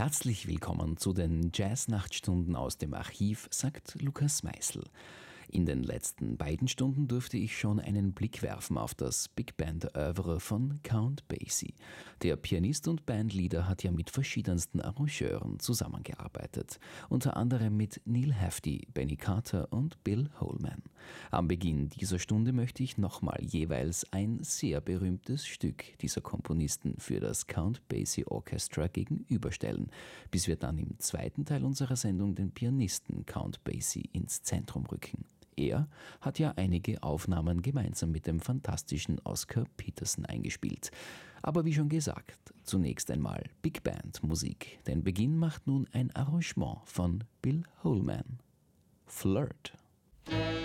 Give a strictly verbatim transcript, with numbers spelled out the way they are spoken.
Herzlich willkommen zu den Jazz-Nachtstunden aus dem Archiv, sagt Lukas Meißel. In den letzten beiden Stunden durfte ich schon einen Blick werfen auf das Big Band-Oeuvre von Count Basie. Der Pianist und Bandleader hat ja mit verschiedensten Arrangeuren zusammengearbeitet, unter anderem mit Neil Hefti, Benny Carter und Bill Holman. Am Beginn dieser Stunde möchte ich nochmal jeweils ein sehr berühmtes Stück dieser Komponisten für das Count Basie Orchestra gegenüberstellen, bis wir dann im zweiten Teil unserer Sendung den Pianisten Count Basie ins Zentrum rücken. Er hat ja einige Aufnahmen gemeinsam mit dem fantastischen Oscar Peterson eingespielt. Aber wie schon gesagt, zunächst einmal Big Band Musik. Den Beginn macht nun ein Arrangement von Bill Holman. Flirt.